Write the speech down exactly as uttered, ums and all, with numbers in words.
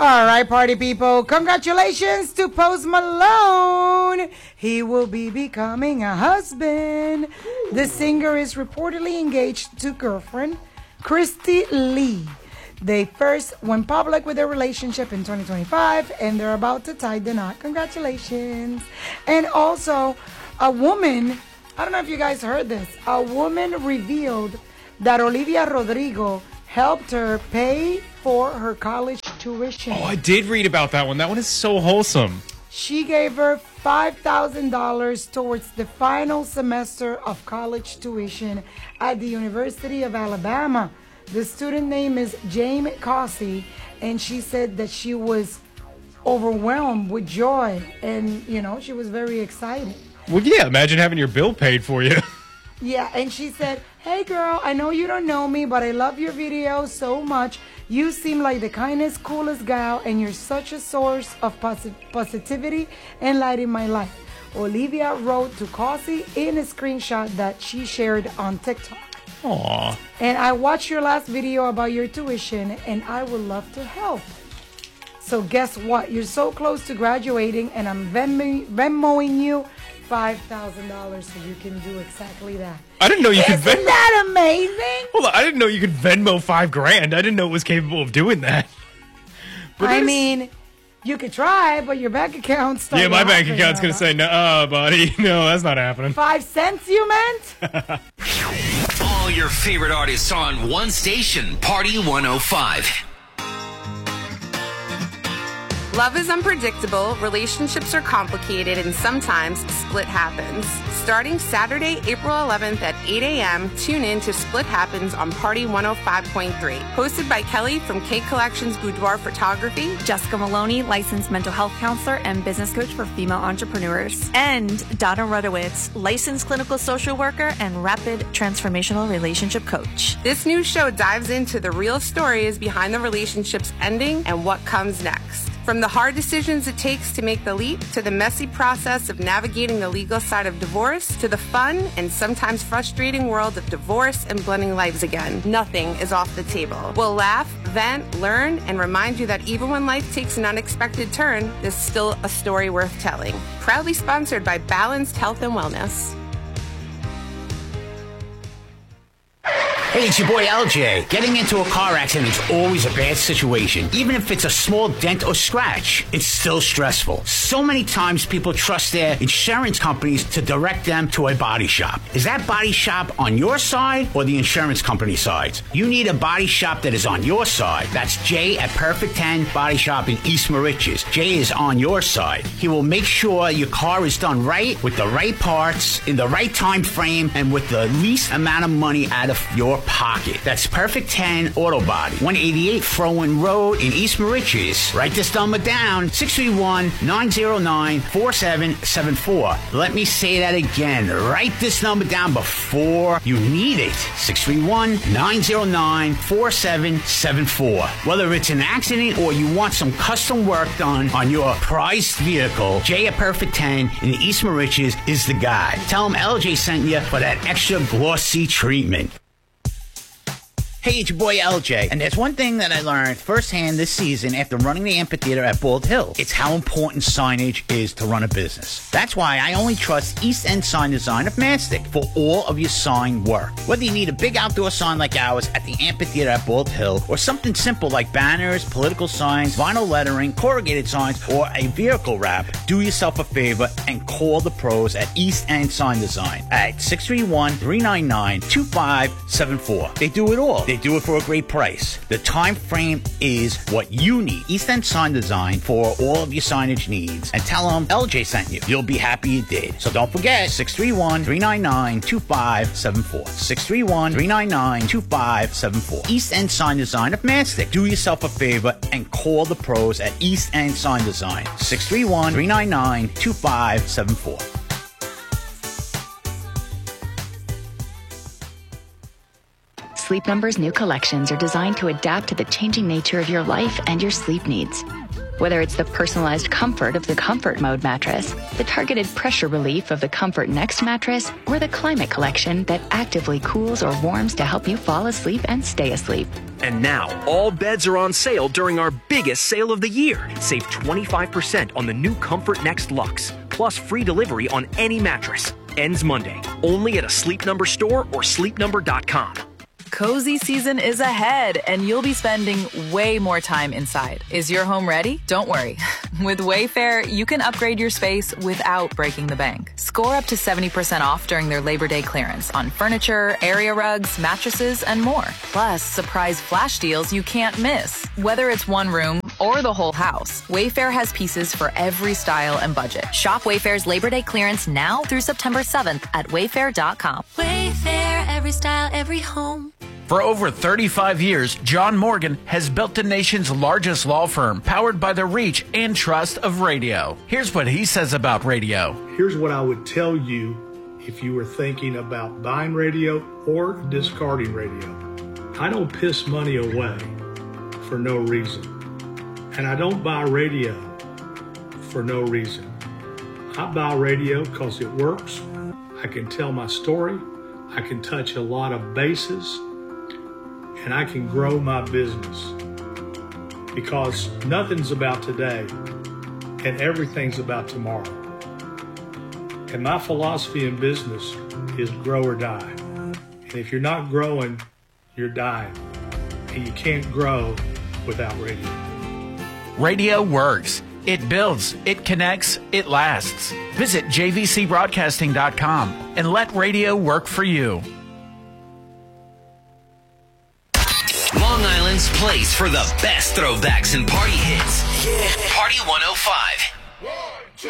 All right, party people. Congratulations to Post Malone. He will be becoming a husband. The singer is reportedly engaged to girlfriend Christy Lee. They first went public with their relationship in twenty twenty-five, and they're about to tie the knot. Congratulations. And also, a woman, I don't know if you guys heard this, a woman revealed that Olivia Rodrigo helped her pay for her college tuition. Oh, I did read about that one. That one is so wholesome. She gave her five thousand dollars towards the final semester of college tuition at the University of Alabama. The student name is Jane Causey, and she said that she was overwhelmed with joy, and, you know, she was very excited. Well, yeah, imagine having your bill paid for you. Yeah, and she said, "Hey girl, I know you don't know me, but I love your videos so much. You seem like the kindest, coolest gal, and you're such a source of posi- positivity and light in my life." Olivia wrote to Causey in a screenshot that she shared on TikTok. Aww. And I watched your last video about your tuition, and I would love to help. So guess what? You're so close to graduating, and I'm Venmo- Venmoing you five thousand dollars so you can do exactly that. I didn't know you Isn't could Venmo. that amazing? Hold on, I didn't know you could Venmo five grand. I didn't know it was capable of doing that. But I is... mean, you could try, but your bank account's Yeah, my bank account's going to say, no, uh, buddy. No, that's not happening. Five cents, you meant? All your favorite artists on one station, Party one oh five. Love is unpredictable, relationships are complicated, and sometimes split happens. Starting Saturday, April eleventh at eight a.m., tune in to Split Happens on Party one oh five point three. Hosted by Kelly from K Collections Boudoir Photography, Jessica Maloney, licensed mental health counselor and business coach for female entrepreneurs, and Donna Rudowitz, licensed clinical social worker and rapid transformational relationship coach. This new show dives into the real stories behind the relationships ending and what comes next. From the hard decisions it takes to make the leap, to the messy process of navigating the legal side of divorce, to the fun and sometimes frustrating world of divorce and blending lives again, nothing is off the table. We'll laugh, vent, learn, and remind you that even when life takes an unexpected turn, there's still a story worth telling. Proudly sponsored by Balanced Health and Wellness. Hey, it's your boy L J. Getting into a car accident is always a bad situation. Even if it's a small dent or scratch, it's still stressful. So many times people trust their insurance companies to direct them to a body shop. Is that body shop on your side or the insurance company side? You need a body shop that is on your side. That's Jay at Perfect ten Body Shop in East Moriches. Jay is on your side. He will make sure your car is done right, with the right parts, in the right time frame, and with the least amount of money out of your pocket. That's Perfect ten Auto Body, one eighty-eight Frowen Road in East Moriches. Write this number down, six three one, nine zero nine, four seven seven four. Let me say that again. Write this number down before you need it. six three one, nine zero nine, four seven seven four. Whether it's an accident or you want some custom work done on your prized vehicle, Jay at Perfect ten in East Moriches is the guy. Tell him L J sent you for that extra glossy treatment. Hey, it's your boy L J, and there's one thing that I learned firsthand this season after running the amphitheater at Bald Hill. It's how important signage is to run a business. That's why I only trust East End Sign Design of Mastic for all of your sign work. Whether you need a big outdoor sign like ours at the amphitheater at Bald Hill, or something simple like banners, political signs, vinyl lettering, corrugated signs, or a vehicle wrap, do yourself a favor and call the pros at East End Sign Design at six three one, three nine nine, two five seven four. They do it all. They do it for a great price. The time frame is what you need. East End Sign Design for all of your signage needs. And tell them L J sent you. You'll be happy you did. So don't forget, six three one, three nine nine, two five seven four. six three one, three nine nine, two five seven four. East End Sign Design of Mastic. Do yourself a favor and call the pros at East End Sign Design. six three one, three nine nine, two five seven four. Sleep Number's new collections are designed to adapt to the changing nature of your life and your sleep needs. Whether it's the personalized comfort of the Comfort Mode mattress, the targeted pressure relief of the Comfort Next mattress, or the Climate Collection that actively cools or warms to help you fall asleep and stay asleep. And now, all beds are on sale during our biggest sale of the year. Save twenty-five percent on the new Comfort Next Luxe, plus free delivery on any mattress. Ends Monday, only at a Sleep Number store or sleep number dot com. Cozy season is ahead, and you'll be spending way more time inside. Is your home ready? Don't worry. With Wayfair, you can upgrade your space without breaking the bank. Score up to seventy percent off during their Labor Day clearance on furniture, area rugs, mattresses, and more. Plus, surprise flash deals you can't miss. Whether it's one room or the whole house, Wayfair has pieces for every style and budget. Shop Wayfair's Labor Day clearance now through September seventh at wayfair dot com. Wayfair, every style, every home. For over thirty-five years, John Morgan has built the nation's largest law firm, powered by the reach and trust of radio. Here's what he says about radio. Here's what I would tell you if you were thinking about buying radio or discarding radio. I don't piss money away for no reason. And I don't buy radio for no reason. I buy radio because it works. I can tell my story. I can touch a lot of bases. And I can grow my business, because nothing's about today and everything's about tomorrow. And my philosophy in business is grow or die. And if you're not growing, you're dying. And you can't grow without radio. Radio works. It builds, it connects, it lasts. Visit j v c broadcasting dot com and let radio work for you. Long Island's place for the best throwbacks and party hits. Yeah. Party one oh five.